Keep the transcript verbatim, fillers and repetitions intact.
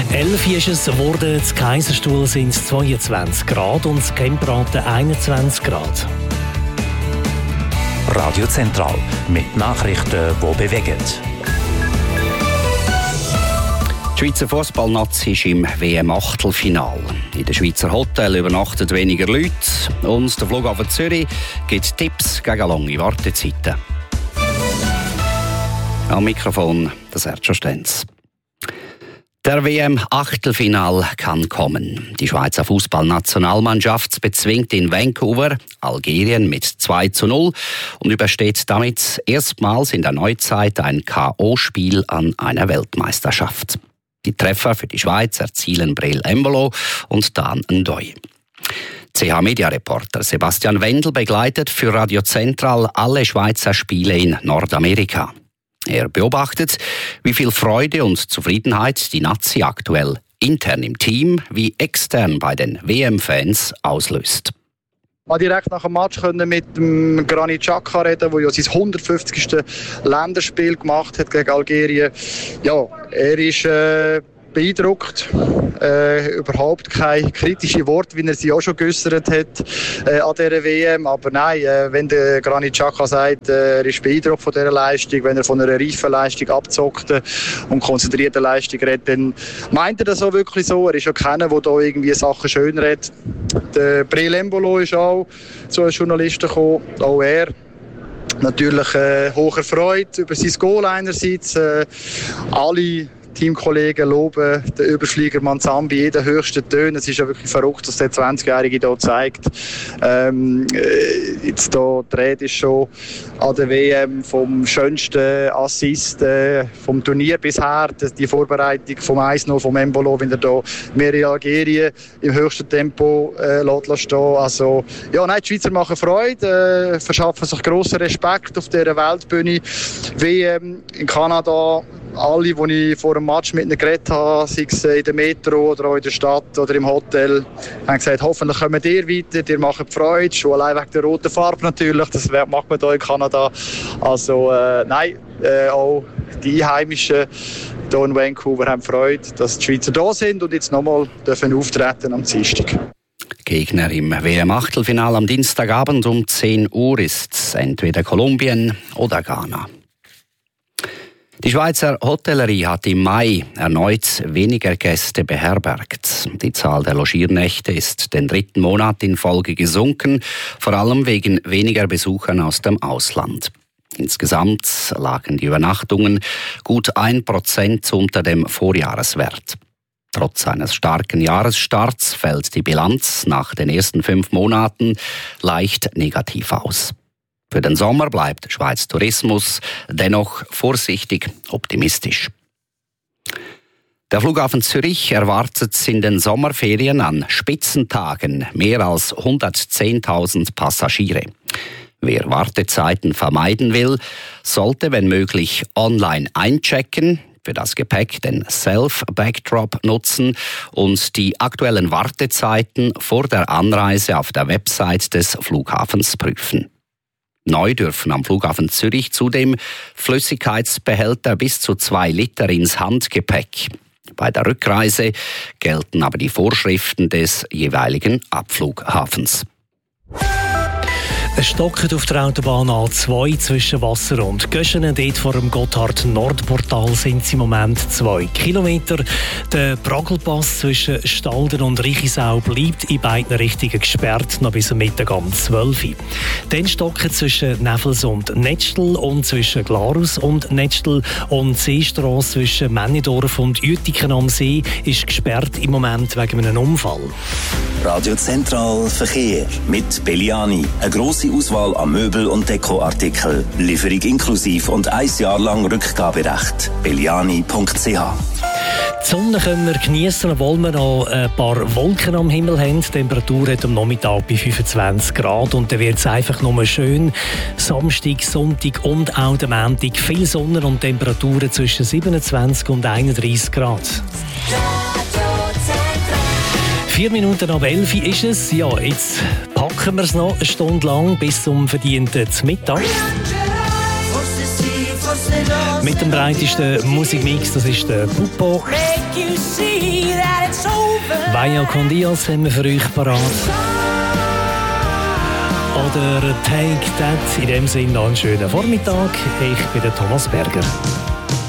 elf ist es geworden, in Kaiserstuhl sind es zweiundzwanzig Grad und in Kempraten einundzwanzig Grad. Radio Zentral mit Nachrichten, die bewegen. Die Schweizer Fußballnazi ist im W M-Achtelfinale. In den Schweizer Hotels übernachten weniger Leute und der Flughafen Zürich gibt Tipps gegen lange Wartezeiten. Am Mikrofon der Sergio Stenz. Der W M-Achtelfinal kann kommen. Die Schweizer Fußballnationalmannschaft bezwingt in Vancouver Algerien mit zwei zu null und übersteht damit erstmals in der Neuzeit ein K O-Spiel an einer Weltmeisterschaft. Die Treffer für die Schweiz erzielen Breel Embolo und Dan Ndoye. C H-Media-Reporter Sebastian Wendel begleitet für Radio Zentral alle Schweizer Spiele in Nordamerika. Er beobachtet, wie viel Freude und Zufriedenheit die Nazi aktuell intern im Team wie extern bei den W M-Fans auslöst. Ich konnte direkt nach dem Match mit dem Granit Xhaka reden, der ja sein hundertfünfzigste Länderspiel gemacht hat gegen Algerien. Ja, er ist äh, beeindruckt. Äh, überhaupt kein kritische Wort, wie er sie auch schon geäussert hat äh, an dieser W M. Aber nein, äh, wenn der Granit Xhaka sagt, äh, er ist beeindruckt von dieser Leistung, wenn er von einer reifen Leistung, abgezockten und konzentrierten Leistung redet, dann meint er das auch wirklich so. Er ist ja keiner, der da irgendwie Sachen schön redet. Der Breel Embolo ist auch zu einem Journalisten gekommen, auch er. Natürlich äh, hoch erfreut über sein Goal einerseits. Äh, alle Teamkollegen loben den Überflieger Manzambi in den höchsten Tönen. Es ist ja wirklich verrückt, was der zwanzigjährige hier zeigt. Ähm, jetzt hier die Rede ist schon an der W M vom schönsten Assist äh, vom Turnier bisher. Die Vorbereitung vom eins null vom Embolo, wenn er hier mehrere Algerien im höchsten Tempo äh, lässt stehen. Also, ja, nein, die Schweizer machen Freude, äh, verschaffen sich grossen Respekt auf dieser Weltbühne. W M in Kanada. Alle, die ich vor dem Match mit ihnen geredet habe, sei es in der Metro oder auch in der Stadt oder im Hotel, haben gesagt, hoffentlich kommen ihr weiter, ihr macht Freude, schon allein wegen der roten Farbe natürlich, das macht man hier in Kanada. Also äh, nein, äh, auch die Einheimischen hier in Vancouver haben Freude, dass die Schweizer da sind und jetzt nochmal dürfen auftreten am Dienstag. Gegner im W M-Achtelfinale am Dienstagabend um zehn Uhr ist entweder Kolumbien oder Ghana. Die Schweizer Hotellerie hat im Mai erneut weniger Gäste beherbergt. Die Zahl der Logiernächte ist den dritten Monat in Folge gesunken, vor allem wegen weniger Besuchern aus dem Ausland. Insgesamt lagen die Übernachtungen gut ein Prozent unter dem Vorjahreswert. Trotz eines starken Jahresstarts fällt die Bilanz nach den ersten fünf Monaten leicht negativ aus. Für den Sommer bleibt Schweiz Tourismus dennoch vorsichtig optimistisch. Der Flughafen Zürich erwartet in den Sommerferien an Spitzentagen mehr als hundertzehntausend Passagiere. Wer Wartezeiten vermeiden will, sollte wenn möglich online einchecken, für das Gepäck den Self-Backdrop nutzen und die aktuellen Wartezeiten vor der Anreise auf der Website des Flughafens prüfen. Neu dürfen am Flughafen Zürich zudem Flüssigkeitsbehälter bis zu zwei Liter ins Handgepäck. Bei der Rückreise gelten aber die Vorschriften des jeweiligen Abflughafens. Es stockt auf der Autobahn A zwei zwischen Wasser und Göschenen. Dort vor dem Gotthard-Nordportal sind es im Moment zwei Kilometer. Der Pragelpass zwischen Stalden und Richisau bleibt in beiden Richtungen gesperrt, noch bis am Mittag um zwölf Uhr. Dann stockt zwischen Neffels und Netschtel und zwischen Glarus und Netschtel und die Seestrasse zwischen Männidorf und Uetiken am See ist gesperrt im Moment wegen einem Unfall. Radio Zentral Verkehr mit Belliani. Eine grosse Auswahl an Möbel- und Dekoartikeln. Lieferung inklusiv und ein Jahr lang Rückgaberecht. belliani punkt c h. Die Sonne können wir geniessen, obwohl wir noch ein paar Wolken am Himmel haben. Die Temperatur hat am Nachmittag bei fünfundzwanzig Grad und dann wird es einfach nur schön. Samstag, Sonntag und auch der Montag viel Sonne und Temperaturen zwischen siebenundzwanzig und einunddreissig Grad. Vier Minuten ab elf ist es. Ja, jetzt packen wir es noch eine Stunde lang bis zum verdienten Mittag. Mit dem breitesten Musikmix, das ist der Pupo. Vaya con Dios haben wir für euch parat. Oder Take That. In dem Sinne noch einen schönen Vormittag. Ich bin der Thomas Berger.